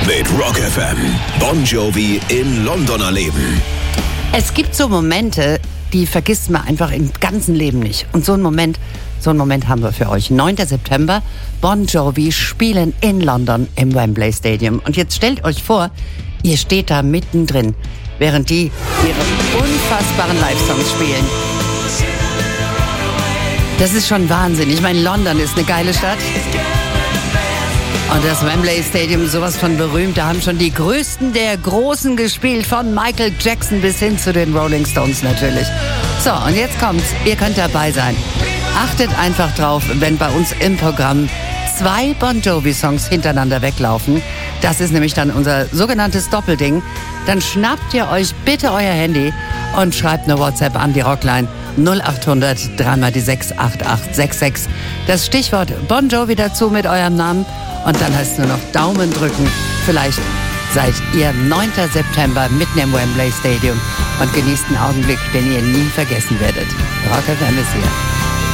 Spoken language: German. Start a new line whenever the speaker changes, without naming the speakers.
mit Rock FM. Bon Jovi in London erleben.
Es gibt so Momente, die vergisst man einfach im ganzen Leben nicht. Und so einen Moment haben wir für euch. 9. September, Bon Jovi spielen in London im Wembley Stadium. Und jetzt stellt euch vor, ihr steht da mittendrin, während die ihre unfassbaren Live-Songs spielen. Das ist schon Wahnsinn. Ich meine, London ist eine geile Stadt. Und das Wembley Stadium ist sowas von berühmt. Da haben schon die Größten der Großen gespielt, von Michael Jackson bis hin zu den Rolling Stones natürlich. So, und jetzt kommt's. Ihr könnt dabei sein. Achtet einfach drauf, wenn bei uns im Programm 2 Bon Jovi-Songs hintereinander weglaufen. Das ist nämlich dann unser sogenanntes Doppelding. Dann schnappt ihr euch bitte euer Handy und schreibt eine WhatsApp an die Rockline 0800 3 die 68866. Das Stichwort Bon Jovi dazu mit eurem Namen. Und dann heißt es nur noch Daumen drücken. Vielleicht seid ihr 9. September mitten im Wembley Stadium und genießt einen Augenblick, den ihr nie vergessen werdet. Rock FM ist hier.